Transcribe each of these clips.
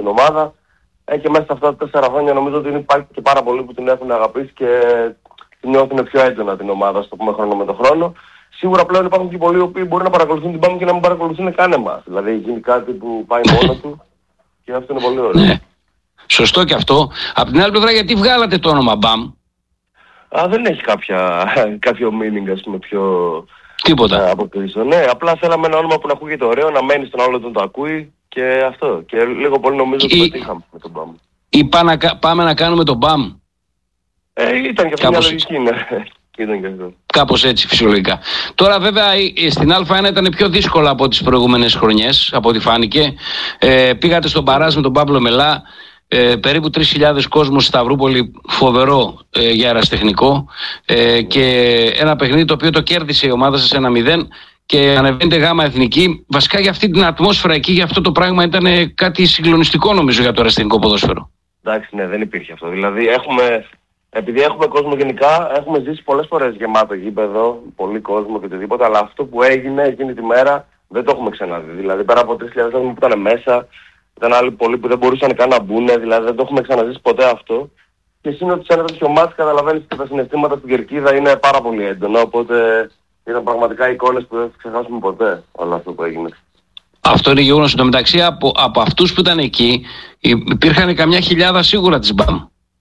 στην ομάδα. Και μέσα σε αυτά τα 4 χρόνια νομίζω ότι υπάρχει και πάρα πολλοί που την έχουν αγαπήσει και την νιώθουν πιο έντονα την ομάδα, στο πούμε, χρόνο με το χρόνο. Σίγουρα πλέον υπάρχουν και πολλοί οποίοι μπορεί να παρακολουθούν την BAM και να μην παρακολουθούν καν εμάς. Δηλαδή γίνει κάτι που πάει μόνο του και αυτό είναι πολύ ωραίο. Ναι. Σωστό και αυτό. Απ' την άλλη πλευρά, γιατί βγάλατε το όνομα BAM? Δεν έχει κάποιο meaning, ας πούμε, πιο... Τίποτα. Από πίσω. Ναι, απλά θέλαμε ένα όνομα που να ακούγεται ωραίο, να μένει στον άλλο τον το ακούει και αυτό. Και λίγο πολύ νομίζω ότι πετύχαμε με τον BAM. Ή πάμε να κάνουμε τον BAM. Ήταν και αυτό μια λογική, ναι. Ήταν και αυτό. Κάπως έτσι φυσιολογικά. Τώρα βέβαια στην Α1 ήταν πιο δύσκολα από τις προηγούμενες χρονιές, από ό,τι φάνηκε. Πήγατε στον Παράζ με τον Παύλο Μελά. Περίπου 3.000 κόσμος στη Σταυρούπολη, φοβερό για αεραστεχνικό, και ένα παιχνίδι το οποίο το κέρδισε η ομάδα σας 1-0 και ανεβαίνετε Γάμα Εθνική. Βασικά για αυτή την ατμόσφαιρα εκεί, για αυτό το πράγμα ήταν κάτι συγκλονιστικό νομίζω για το αεραστεχνικό ποδόσφαιρο. Εντάξει, ναι, δεν υπήρχε αυτό. Δηλαδή επειδή έχουμε κόσμο γενικά, έχουμε ζήσει πολλές φορές γεμάτο γήπεδο, πολύ κόσμο και οτιδήποτε, αλλά αυτό που έγινε εκείνη τη μέρα δεν το έχουμε ξαναδεί. Δηλαδή πέρα από 3.000 άτομα που ήταν μέσα, ήταν άλλοι πολλοί που δεν μπορούσαν καν να μπουν, δηλαδή δεν το έχουμε ξαναζήσει ποτέ αυτό. Και σύντομα σε ένα τέτοιο μάτς καταλαβαίνεις ότι τα συναισθήματα στην κερκίδα είναι πάρα πολύ έντονα, οπότε ήταν πραγματικά εικόνες που δεν θα ξεχάσουμε ποτέ όλο αυτό που έγινε. Αυτό είναι γεγονός. Εν τω μεταξύ από αυτούς που ήταν εκεί υπήρχαν καμιά χιλιάδα σίγουρα της BAM.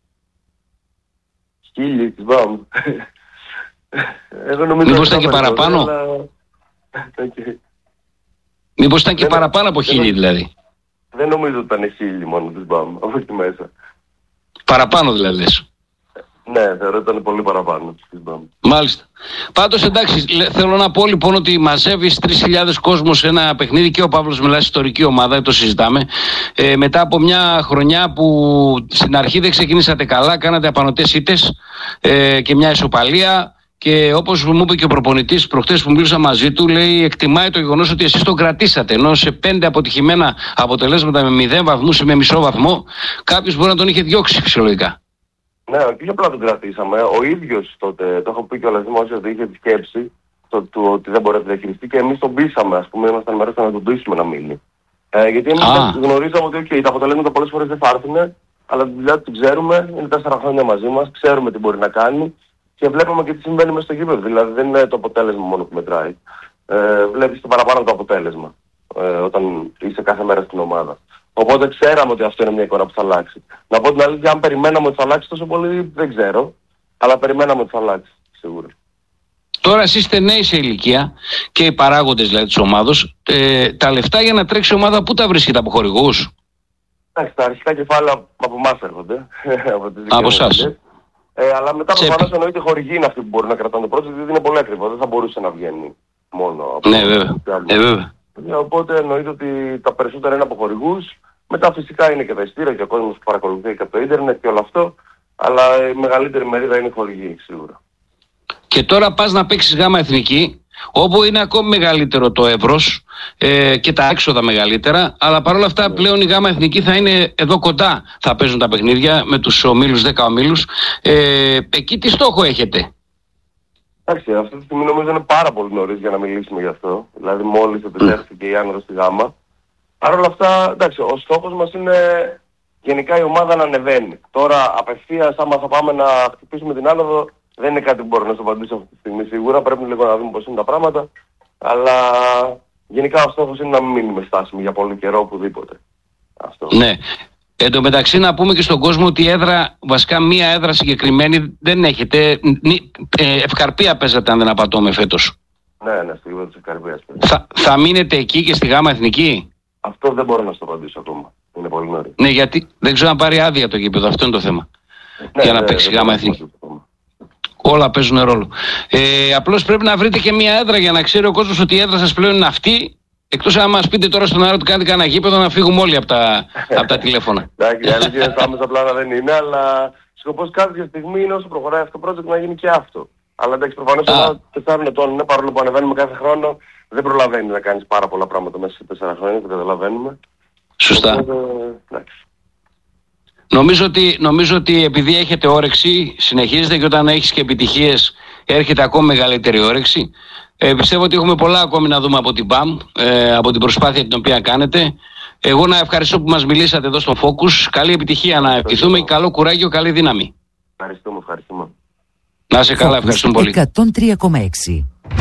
Χίλιοι της BAM. Μήπως ήταν και παραπάνω? Μήπως ήταν και παραπάνω από 1.000 δηλαδή? Δεν νομίζω ότι ήταν 1.000 μόνο της BAM από εκεί μέσα. Παραπάνω δηλαδή λες? Ναι, θεωρώ ότι ήταν πολύ παραπάνω της BAM. Μάλιστα. Πάντως εντάξει, θέλω να πω λοιπόν ότι μαζεύεις 3.000 κόσμος σε ένα παιχνίδι και ο Παύλος Μελάς, ιστορική ομάδα, το συζητάμε. Μετά από μια χρονιά που στην αρχή δεν ξεκινήσατε καλά, κάνατε απανωτές ήττες και μια ισοπαλία. Και όπως μου είπε και ο προπονητής προχτές που μίλησα μαζί του, λέει εκτιμάει το γεγονός ότι εσείς τον κρατήσατε. Ενώ σε 5 αποτυχημένα αποτελέσματα με 0 βαθμούς ή με μισό βαθμό, κάποιος μπορεί να τον είχε διώξει φυσιολογικά. Ναι, όχι απλά τον κρατήσαμε. Ο ίδιος τότε, το έχω πει κιόλας δημόσια, ότι είχε τη σκέψη ότι δεν μπορεί να τη διαχειριστεί και εμείς τον πείσαμε, ας πούμε, ήμασταν μέρος να τον πείσουμε να μείνει. Γιατί εμείς γνωρίζαμε ότι τα αποτελέσματα πολλές φορές δεν θα έρθουν, αλλά τη δουλειά του την ξέρουμε, είναι 4 χρόνια μαζί μας, ξέρουμε τι μπορεί να κάνει. Και βλέπουμε και τι συμβαίνει μες στο γήπεδο. Δηλαδή δεν είναι το αποτέλεσμα μόνο που μετράει. Βλέπεις το παραπάνω το αποτέλεσμα όταν είσαι κάθε μέρα στην ομάδα. Οπότε ξέραμε ότι αυτό είναι μια εικόνα που θα αλλάξει. Να πω την αλήθεια, αν περιμέναμε ότι θα αλλάξει τόσο πολύ, δεν ξέρω. Αλλά περιμέναμε ότι θα αλλάξει, σίγουρα. Τώρα εσείς είστε νέοι σε ηλικία και οι παράγοντες δηλαδή της ομάδος. Τα λεφτά για να τρέξει η ομάδα πού τα βρίσκεται, από χορηγούς? Εντάξει, τα αρχικά κεφάλαια από εμάς έρχονται. Από εσάς. Αλλά μετά προφανώς εννοείται χορηγοί είναι αυτοί που μπορούν να κρατάνε το project, γιατί είναι πολύ ακριβό. Δεν θα μπορούσε να βγαίνει μόνο από... Ναι, βέβαια. Οπότε εννοείται ότι τα περισσότερα είναι από χορηγούς. Μετά φυσικά είναι και τα ειστήρια και ο κόσμος που παρακολουθεί και από το ίντερνετ και όλο αυτό. Αλλά η μεγαλύτερη μερίδα είναι χορηγοί, σίγουρα. Και τώρα πας να παίξεις Γάμα Εθνική, όπου είναι ακόμη μεγαλύτερο το εύρος και τα έξοδα μεγαλύτερα, αλλά παρόλα αυτά πλέον η Γάμα Εθνική θα είναι εδώ κοντά, θα παίζουν τα παιχνίδια με τους ομίλους, 10 ομίλους. Εκεί τι στόχο έχετε? Εντάξει, αυτή τη στιγμή νομίζω είναι πάρα πολύ νωρίς για να μιλήσουμε γι' αυτό. Δηλαδή μόλις επιτέχθηκε η άνοδος στη Γάμα. Παρ' όλα αυτά, εντάξει, ο στόχος μας είναι γενικά η ομάδα να ανεβαίνει. Τώρα απευθείας άμα θα πάμε να χτυπήσουμε την άνοδο, δεν είναι κάτι που μπορώ να σου απαντήσω αυτή τη στιγμή σίγουρα. Πρέπει λίγο να δούμε πώς είναι τα πράγματα. Αλλά γενικά ο στόχος είναι να μην μείνουμε στάσιμοι για πολύ καιρό οπουδήποτε. Αυτό. Ναι. Εν τω μεταξύ να πούμε και στον κόσμο ότι η έδρα, βασικά μία έδρα συγκεκριμένη δεν έχετε. Ευκαρπία παίζατε αν δεν απατώμε φέτος. Ναι, στη γήπεδο της Ευκαρπίας. Θα μείνετε εκεί και στη Γάμα Εθνική? Αυτό δεν μπορώ να σου απαντήσω ακόμα. Είναι πολύ νωρίς. Ναι, γιατί δεν ξέρω αν πάρει άδεια το γήπεδο. Αυτό είναι το θέμα. Ναι, για να παίξει Γάμα Εθνική. Όλα παίζουν ρόλο. Απλώς πρέπει να βρείτε και μία έδρα για να ξέρει ο κόσμος ότι η έδρα σας πλέον είναι αυτή. Εκτός αν μας πείτε τώρα στον αέρα ότι κάνετε κανένα γήπεδο να φύγουμε όλοι από τα τηλέφωνα. Εντάξει, η αλήθεια είναι άμεσα πλάνα δεν είναι, αλλά σκοπός κάποια στιγμή είναι όσο προχωράει αυτό το project να γίνει και αυτό. Αλλά εντάξει, προφανώς ένα 4 ετών είναι, παρόλο που ανεβαίνουμε κάθε χρόνο, δεν προλαβαίνει να κάνεις πάρα πολλά πράγματα μέσα σε 4 χρόνια, το καταλαβαίνουμε. Σωστά. Νομίζω ότι επειδή έχετε όρεξη, συνεχίζετε, και όταν έχεις και επιτυχίες έρχεται ακόμη μεγαλύτερη όρεξη. Πιστεύω ότι έχουμε πολλά ακόμη να δούμε από την BAM, από την προσπάθεια την οποία κάνετε. Εγώ να ευχαριστώ που μας μιλήσατε εδώ στο Focus. Καλή επιτυχία να ευχηθούμε, καλό κουράγιο, καλή δύναμη. Ευχαριστούμε. Να είσαι καλά, ευχαριστούμε πολύ. 103,6